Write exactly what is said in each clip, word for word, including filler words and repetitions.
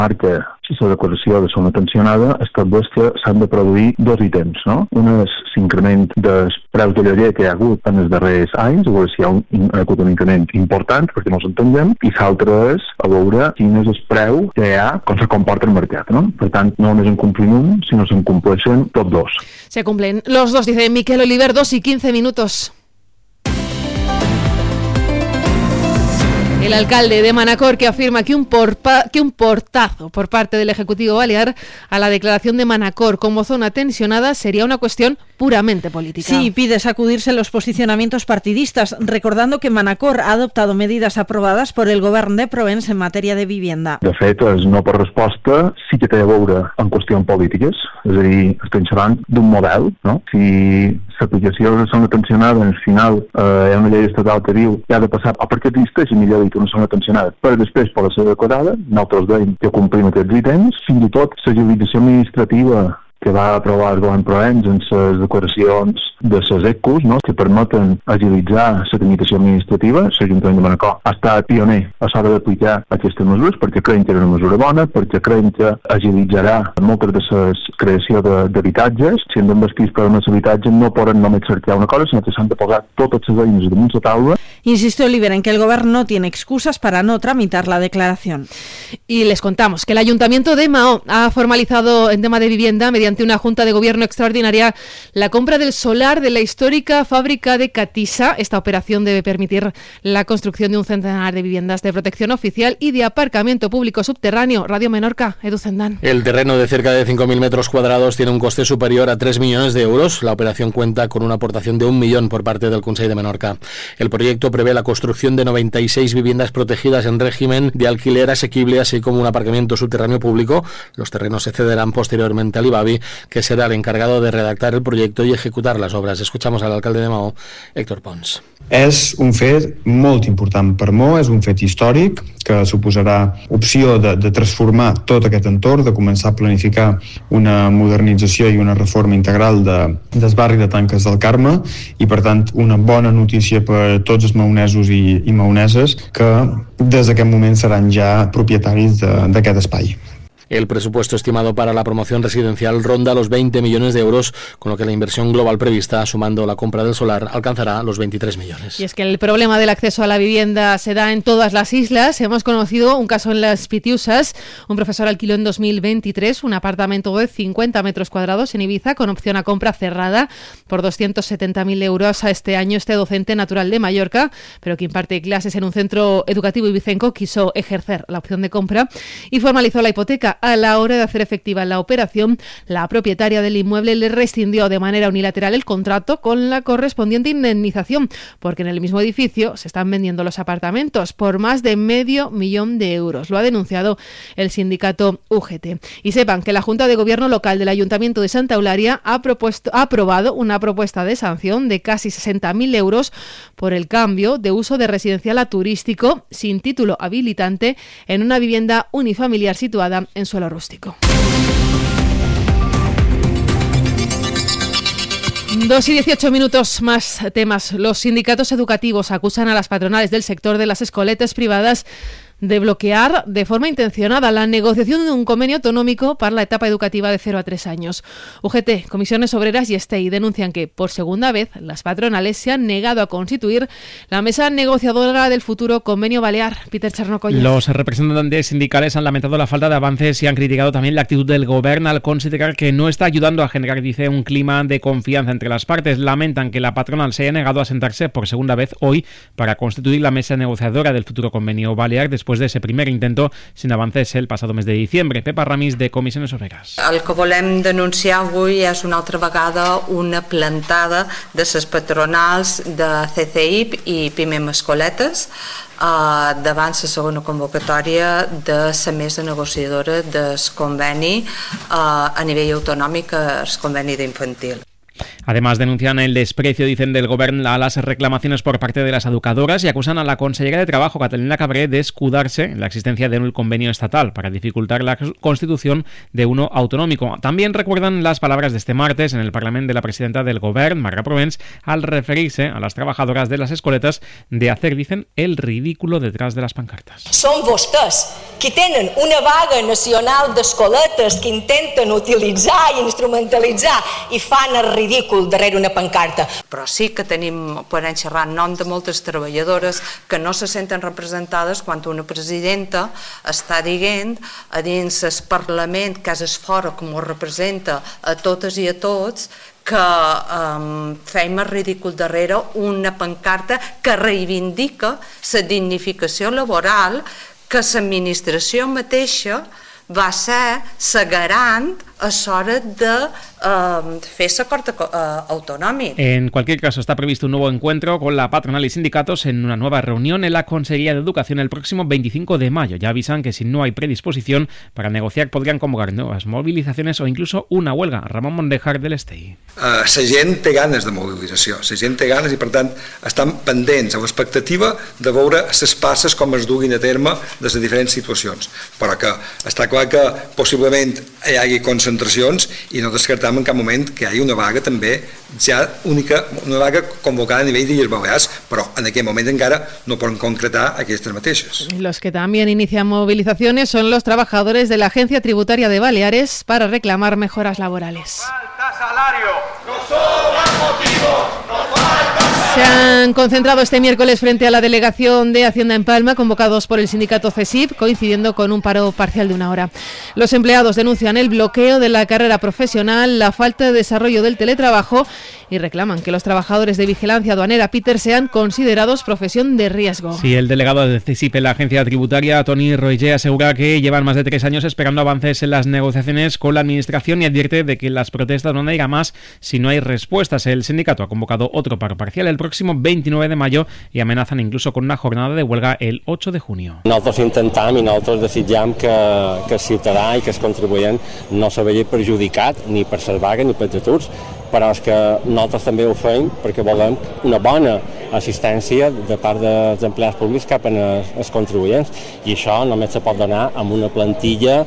marca la declaració de zona tensionada estableix que s'han de produir dos ítems, no? Un és l'increment dels preus de lloguer que hi ha hagut en els darrers anys, a veure si hi ha, un, ha hagut un increment important, perquè no s'entenguem, i l'altre és a veure quin és el preu que hi ha, com se comporta el mercat, no? Per tant, no només en complim un, sinó se'n compleixen tots dos. Se cumplen los dos, dice Miquel Oliver, dos y quince minutos. El alcalde de Manacor, que afirma que un, porpa, que un portazo por parte del Ejecutivo Balear a la declaración de Manacor como zona tensionada sería una cuestión puramente política. Sí, pide sacudirse los posicionamientos partidistas, recordando que Manacor ha adoptado medidas aprobadas por el Govern de Provence en matèria de vivienda. De fet, el no per resposta sí que té a veure en qüestions polítiques, és a dir, estem xerrant d'un model, no? Si l'aplicació de zona tensionada, al final, eh, hi ha una llei estatal que diu que ha de passar, o perquè existeix, millor dit, una zona tensionada, però després pot ser declarada, nosaltres veiem que complim aquests ítems, fins i tot l'agilització administrativa que va aprovar el govern Provenç en les declaracions de les E C Us, no?, que permeten agilitzar la tramitació administrativa. L'Ajuntament de Manacor ha estat pioner a l'hora d'aplicar aquestes mesures perquè creiem que era una mesura bona, perquè creiem que agilitzarà moltes de les creació d'habitatges. Si hem d'investir per en els habitatges no poden només cercar una cosa, sinó que s'han de posar totes les eines damunt la taula. Insistió Oliver en que el gobierno no tiene excusas para no tramitar la declaración. Y les contamos que el Ayuntamiento de Mahó ha formalizado en tema de vivienda mediante una Junta de Gobierno extraordinaria la compra del solar de la histórica fábrica de Catisa. Esta operación debe permitir la construcción de un centenar de viviendas de protección oficial y de aparcamiento público subterráneo. Radio Menorca, Edu Zendán. El terreno de cerca de cinco mil metros cuadrados tiene un coste superior a tres millones de euros. La operación cuenta con una aportación de un millón por parte del Consell de Menorca. El proyecto prevé la construcción de noventa y seis viviendas protegidas en régimen de alquiler asequible, así como un aparcamiento subterráneo público. Los terrenos se cederán posteriormente al IBABI, que será el encargado de redactar el proyecto y ejecutar las obras. Escuchamos al alcalde de Mahó, Héctor Pons. És un fet molt important per Mahó, és un fet històric que suposarà opció de, de transformar tot aquest entorn, de començar a planificar una modernització i una reforma integral de, del barri de Tanques del Carme i, per tant, una bona notícia per tots els mahonesos i, i mahoneses que des d'aquest moment seran ja propietaris d'aquest espai. El presupuesto estimado para la promoción residencial ronda los veinte millones de euros, con lo que la inversión global prevista, sumando la compra del solar, alcanzará los veintitrés millones. Y es que el problema del acceso a la vivienda se da en todas las islas. Hemos conocido un caso en las Pitiusas. Un profesor alquiló en dos mil veintitrés un apartamento de cincuenta metros cuadrados en Ibiza con opción a compra cerrada por doscientos setenta mil euros a este año. Este docente natural de Mallorca, pero que imparte clases en un centro educativo ibicenco, quiso ejercer la opción de compra y formalizó la hipoteca. A la hora de hacer efectiva la operación, la propietaria del inmueble le rescindió de manera unilateral el contrato con la correspondiente indemnización, porque en el mismo edificio se están vendiendo los apartamentos por más de medio millón de euros. Lo ha denunciado el sindicato U G T. Y sepan que la Junta de Gobierno Local del Ayuntamiento de Santa Eulalia ha, propuesto, ha aprobado una propuesta de sanción de casi sesenta mil euros por el cambio de uso de residencial a turístico sin título habilitante en una vivienda unifamiliar situada en suelo rústico. Dos y dieciocho minutos, más temas. Los sindicatos educativos acusan a las patronales del sector de las escoletes privadas de bloquear de forma intencionada la negociación de un convenio autonómico para la etapa educativa de cero a tres años. U G T, Comisiones Obreras y Estei denuncian que, por segunda vez, las patronales se han negado a constituir la mesa negociadora del futuro convenio balear. Peter Charnocoya. Los representantes sindicales han lamentado la falta de avances y han criticado también la actitud del gobierno al considerar que no está ayudando a generar, dice, un clima de confianza entre las partes. Lamentan que la patronal se haya negado a sentarse por segunda vez hoy para constituir la mesa negociadora del futuro convenio balear después de ese primer intento sin avances el pasado mes de diciembre. Pepa Ramis, de Comissiones Obreres. El que volem denunciar avui és una altra vegada una plantada de les patronals de C C I P i Pimem Escoletes uh, davant la segona convocatòria de la mesa negociadora del conveni uh, a nivell autonòmic, el conveni d'infantil. Además, denuncian el desprecio, dicen, del gobierno a las reclamaciones por parte de las educadoras y acusan a la consellera de Trabajo, Catalina Cabré, de escudarse en la existencia de un convenio estatal para dificultar la constitución de uno autonómico. También recuerdan las palabras de este martes en el Parlamento de la presidenta del Govern, Marga Provens, al referirse a las trabajadoras de las escoletas de hacer, dicen, el ridículo detrás de las pancartas. Són vostès qui tenen una vaga nacional d'escoletes que intenten utilitzar i instrumentalitzar i fan el ridícul darrere una pancarta. Però sí que tenim, podem xerrar en nom de moltes treballadores que no se senten representades quan una presidenta està dient a dins el Parlament, que és fora com ho representa a totes i a tots, que um, fem el ridícul darrere una pancarta que reivindica la dignificació laboral que l'administració mateixa va ser la garant a l'hora de uh, fer l'acord uh, autonòmic. En cualquier caso, está previsto un nuevo encuentro con la patronal y sindicatos en una nueva reunión en la Consejería de Educación el próximo veinticinco de mayo. Ya avisan que si no hay predisposición para negociar podrían convocar nuevas movilizaciones o incluso una huelga. Ramon Mondejar del Estei. Uh, la gent té ganes de mobilització, la gent té ganes i per tant estan pendents amb l'expectativa de veure les passes com es duguin a terme des de diferents situacions, però que està clar que possiblement hi hagi concentracions i no descartam en cap moment que hi hagi una vaga també ja única, una vaga convocada a nivell d'Illes Balears, però en aquest moment encara no poden concretar aquestes mateixes. Los que también inician movilizaciones son los trabajadores de la Agencia Tributaria de Baleares para reclamar mejoras laborales. ¡Falta salario! ¡No sobran motivos! ¡No falta! Se han concentrado este miércoles frente a la delegación de Hacienda en Palma, convocados por el sindicato CESIP, coincidiendo con un paro parcial de una hora. Los empleados denuncian el bloqueo de la carrera profesional, la falta de desarrollo del teletrabajo y reclaman que los trabajadores de vigilancia aduanera Peter sean considerados profesión de riesgo. Sí, el delegado de CESIP en la agencia tributaria, Tony Roger, asegura que llevan más de tres años esperando avances en las negociaciones con la administración y advierte de que las protestas no van a ir a más si no hay respuestas. El sindicato ha convocado otro paro parcial el próximo veintinueve de mayo y amenazan incluso con una jornada de huelga el ocho de junio. Nosaltres intentem i nosaltres desitjam que, que el ciutadà i que el contribuent no se vegi perjudicat ni per les vagues ni per els aturs, però és que nosaltres també ho fem perquè volem una bona assistència de part dels empleats públics cap als contribuents i això només se pot donar amb una plantilla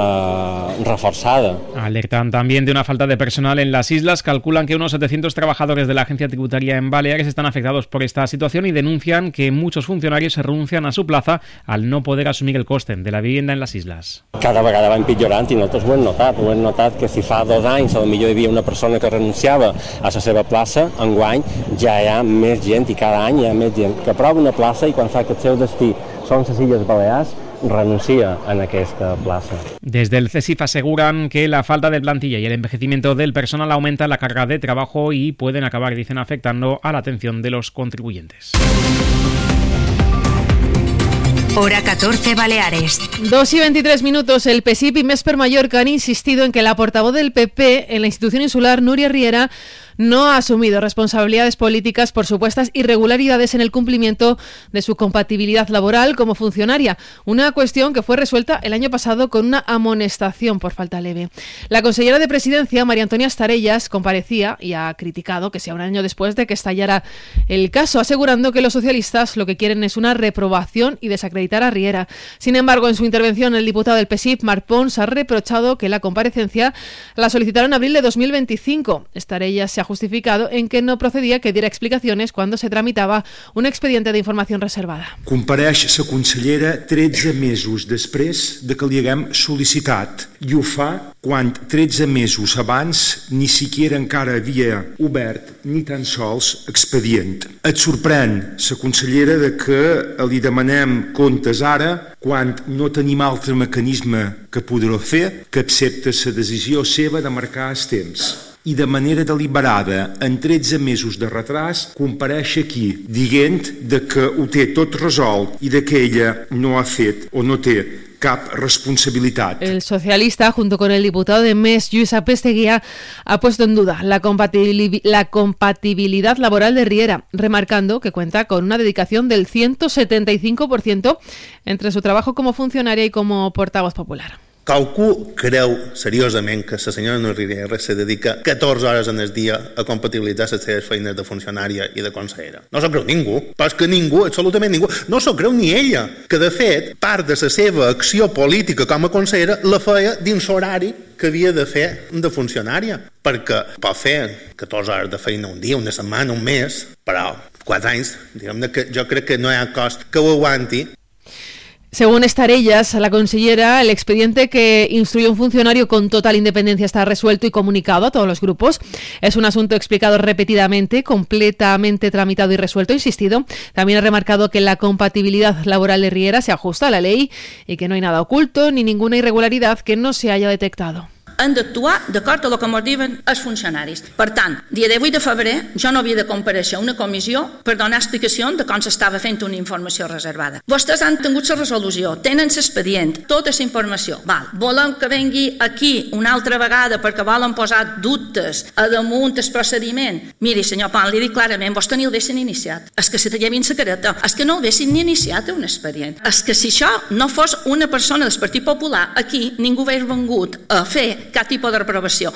eh, reforzada. Alertan también de una falta de personal en las islas. Calculan que unos setecientos trabajadores de la agencia tributaria en Baleares están afectados por esta situación y denuncian que muchos funcionarios se renuncian a su plaza al no poder asumir el coste de la vivienda en las islas. Cada vegada va empitjorant i nosaltres ho hem notat. Ho hem notat que si fa dos anys a lo millor hi havia una persona que renunciava a la seva plaça, enguany ja hi ha més gent i cada any hi ha més gent que prova una plaça i quan fa que el seu destí són les Illes Balears renuncia en esta plaza. Desde el CESIF aseguran que la falta de plantilla y el envejecimiento del personal aumenta la carga de trabajo y pueden acabar, dicen, afectando a la atención de los contribuyentes. Hora catorce Baleares. dos y veintitrés minutos. El PSIP y Mesper Mallorca han insistido en que la portavoz del P P en la institución insular, Núria Riera, no ha asumido responsabilidades políticas por supuestas irregularidades en el cumplimiento de su compatibilidad laboral como funcionaria, una cuestión que fue resuelta el año pasado con una amonestación por falta leve. La consellera de Presidencia, María Antonia Estarellas, comparecía y ha criticado que sea un año después de que estallara el caso, asegurando que los socialistas lo que quieren es una reprobación y desacreditar a Riera. Sin embargo, en su intervención, el diputado del PSIP, Marc Pons, ha reprochado que la comparecencia la solicitaron en abril de dos mil veinticinco. Estarellas se ha justificado en que no procedía que diera explicaciones cuando se tramitava un expediente de informació reservada. Compareix la consellera tretze mesos després de que li haguem sol·licitat i ho fa quan tretze mesos abans ni siquiera encara havia obert ni tan sols expedient. Et sorprèn la consellera de que li demanem comptes ara quan no tenim altre mecanisme que poder-ho fer que accepta la decisió seva de marcar els temps. I de manera deliberada, en tretze mesos de retras, compareix aquí, dient de que ho té tot resolt i de que ella no ha fet o no té cap responsabilidad. El socialista, junto con el diputado de M E S, Lluís Apesteguía, ha puesto en duda la, compatibili- la compatibilidad laboral de Riera, remarcando que cuenta con una dedicación del ciento setenta y cinco por ciento entre su trabajo como funcionaria y como portavoz popular. Qualcú creu seriosament que la senyora Núria Riera se dedica catorze hores en el dia a compatibilitzar les seves feines de funcionària i de consellera? No s'ho creu ningú, però és que ningú, absolutament ningú, no s'ho creu ni ella, que de fet part de la seva acció política com a consellera la feia dins l'horari que havia de fer de funcionària, perquè pot fer catorze hores de feina un dia, una setmana, un mes, però quatre anys, diguem que jo crec que no hi ha cost que ho aguanti. Según Estarellas, la consellera, el expediente que instruyó un funcionario con total independencia está resuelto y comunicado a todos los grupos. Es un asunto explicado repetidamente, completamente tramitado y resuelto, insistido. También ha remarcado que la compatibilidad laboral de Riera se ajusta a la ley y que no hay nada oculto ni ninguna irregularidad que no se haya detectado. Han d'actuar d'acord amb el que ens diuen els funcionaris. Per tant, dia divuit de febrer jo no havia de comparèixer a una comissió per donar explicació de com s'estava fent una informació reservada. Vostès han tingut la resolució, tenen l'expedient, tota la informació. Val, volem que vengui aquí una altra vegada perquè volen posar dubtes a damunt el procediment. Miri, senyor Pont, li dic clarament, vostè ni el haguessin iniciat. És que si te llevin la careta, és que no el haguessin ni iniciat un expedient. És que si això no fos una persona del Partit Popular, aquí ningú hagués vengut a fer cap tipo de reprobació.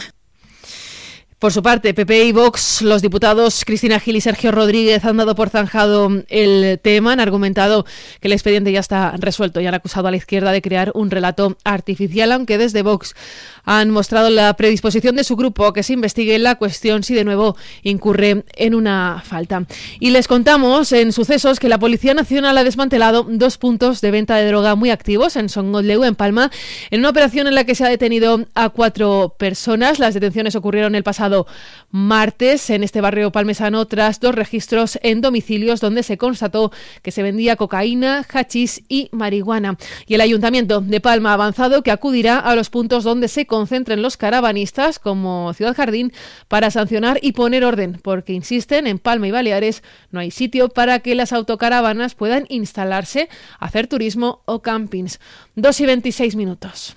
Por su parte, P P y Vox, los diputados Cristina Gil y Sergio Rodríguez han dado por zanjado el tema, han argumentado que el expediente ya está resuelto y han acusado a la izquierda de crear un relato artificial, aunque desde Vox han mostrado la predisposición de su grupo a que se investigue la cuestión si de nuevo incurre en una falta. Y les contamos en sucesos que la Policía Nacional ha desmantelado dos puntos de venta de droga muy activos en Son Gotleu, en Palma, en una operación en la que se ha detenido a cuatro personas. Las detenciones ocurrieron el pasado martes en este barrio palmesano tras dos registros en domicilios donde se constató que se vendía cocaína, hachís y marihuana. Y el Ayuntamiento de Palma ha avanzado que acudirá a los puntos donde se concentren los caravanistas como Ciudad Jardín para sancionar y poner orden, porque insisten, en Palma y Baleares no hay sitio para que las autocaravanas puedan instalarse, hacer turismo o campings. dos y veintiséis minutos.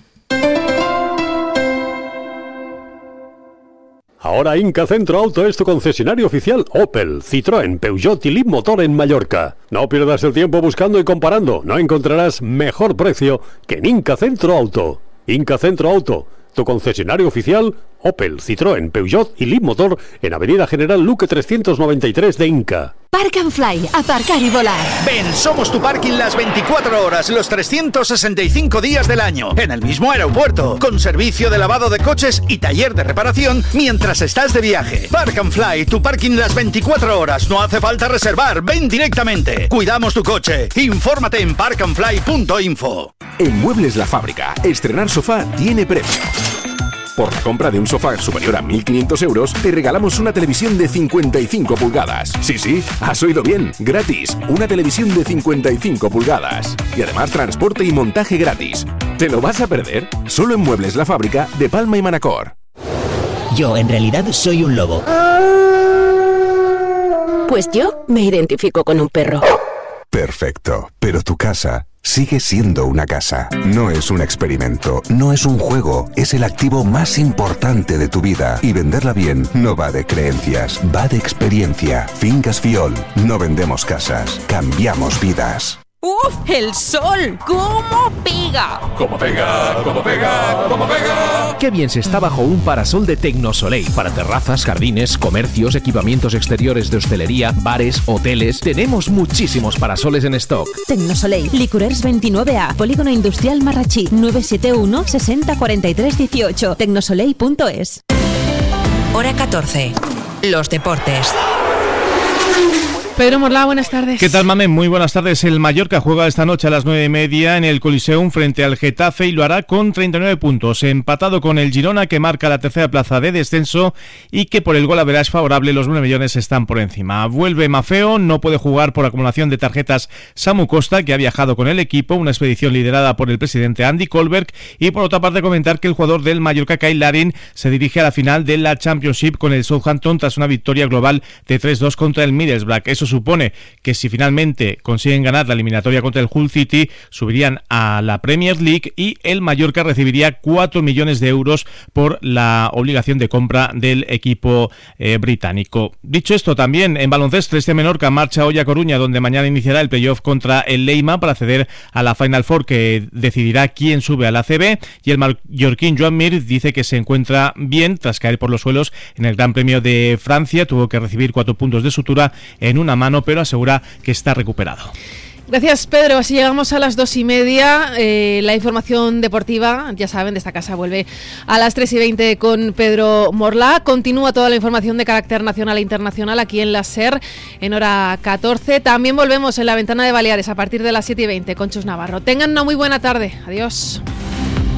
Ahora Inca Centro Auto es tu concesionario oficial Opel, Citroën, Peugeot y Leapmotor en Mallorca. No pierdas el tiempo buscando y comparando, no encontrarás mejor precio que en Inca Centro Auto. Inca Centro Auto, tu concesionario oficial Opel, Citroën, Peugeot y Leapmotor en Avenida General Luque trescientos noventa y tres de Inca. Park and Fly, aparcar y volar. Ven, somos tu parking las veinticuatro horas, los trescientos sesenta y cinco días del año, en el mismo aeropuerto, con servicio de lavado de coches y taller de reparación mientras estás de viaje. Park and Fly, tu parking las veinticuatro horas, no hace falta reservar, ven directamente. Cuidamos tu coche, infórmate en park and fly punto info. En Muebles La Fábrica, estrenar sofá tiene premio. Por la compra de un sofá superior a mil quinientos euros, te regalamos una televisión de cincuenta y cinco pulgadas. Sí, sí, has oído bien, gratis. Una televisión de cincuenta y cinco pulgadas. Y además transporte y montaje gratis. ¿Te lo vas a perder? Solo en Muebles La Fábrica de Palma y Manacor. Yo, en realidad, soy un lobo. Pues yo me identifico con un perro. Perfecto, pero tu casa sigue siendo una casa. No es un experimento, no es un juego, es el activo más importante de tu vida. Y venderla bien no va de creencias, va de experiencia. Fincas Fiol, no vendemos casas, cambiamos vidas. ¡Uf! ¡El sol! ¿Cómo pega? ¡Cómo pega! ¡Cómo pega! ¡Cómo pega! Qué bien se está bajo un parasol de Tecnosoleil. Para terrazas, jardines, comercios, equipamientos exteriores de hostelería, bares, hoteles. Tenemos muchísimos parasoles en stock. Tecnosoleil, Licurers veintinueve A, Polígono Industrial Marrachí, nueve siete uno, sesenta cuarenta y tres dieciocho, tecnosoleil punto es. Hora catorce. Los deportes. Pedro Morlá, buenas tardes. ¿Qué tal, Mamen? Muy buenas tardes. El Mallorca juega esta noche a las nueve y media en el Coliseum frente al Getafe y lo hará con treinta y nueve puntos, empatado con el Girona, que marca la tercera plaza de descenso y que por el gol average favorable los nueve millones están por encima. Vuelve Mafeo, no puede jugar por acumulación de tarjetas Samu Costa, que ha viajado con el equipo, una expedición liderada por el presidente Andy Colberg, y por otra parte comentar que el jugador del Mallorca, Kyle Larin, se dirige a la final de la Championship con el Southampton tras una victoria global de tres dos contra el Middlesbrough. Eso Esto supone que si finalmente consiguen ganar la eliminatoria contra el Hull City, subirían a la Premier League y el Mallorca recibiría cuatro millones de euros por la obligación de compra del equipo eh, británico. Dicho esto, también en baloncesto, este Menorca marcha hoy a Coruña, donde mañana iniciará el playoff contra el Leima para acceder a la Final Four, que decidirá quién sube a la A C B, y el mallorquín Joan Mir dice que se encuentra bien tras caer por los suelos en el Gran Premio de Francia. Tuvo que recibir cuatro puntos de sutura en una mano, pero asegura que está recuperado. Gracias, Pedro. Así llegamos a las dos y media. Eh, la información deportiva, ya saben, de esta casa vuelve a las tres y veinte con Pedro Morlá. Continúa toda la información de carácter nacional e internacional aquí en la SER en hora catorce. También volvemos en la Ventana de Baleares a partir de las siete y veinte con Chus Navarro. Tengan una muy buena tarde. Adiós.